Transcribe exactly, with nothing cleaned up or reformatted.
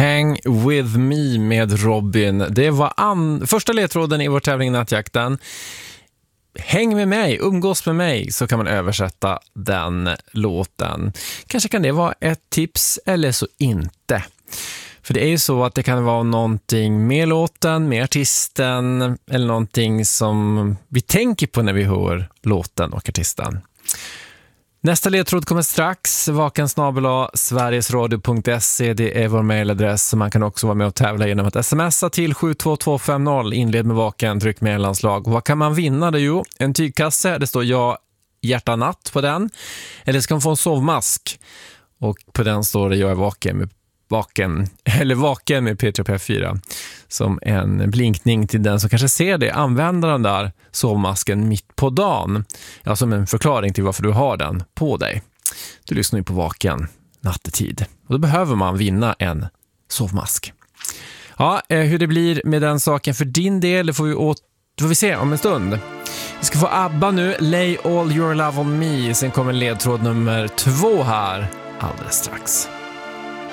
Hang with me med Robin. Det var an- första ledtråden i vår tävling Nattjakten. Häng med mig, umgås med mig, så kan man översätta den låten. Kanske kan det vara ett tips eller så inte. För det är ju så att det kan vara någonting med låten, med artisten eller någonting som vi tänker på när vi hör låten och artisten. Nästa ledtråd kommer strax. vaken snabel-a sverigesradio punkt se. Det är vår mailadress. Man kan också vara med och tävla genom att smsa till sju två två fem noll. Inled med vaken, tryck mellanslag. Vad kan man vinna det? Jo, en tygkasse. Det står jag hjärta natt på den. Eller ska man få en sovmask. Och på den står det jag är vaken med vaken eller vaken med P tre P fyra som en blinkning till den som kanske ser det, använder den där sovmasken mitt på dagen. Ja, som en förklaring till varför du har den på dig. Du lyssnar ju på Vaken nattetid och då behöver man vinna en sovmask. Ja, hur det blir med den saken för din del, det får vi, åt, får vi se om en stund. Vi ska få ABBA nu, Lay All Your Love On Me. Sen kommer ledtråd nummer två här alldeles strax.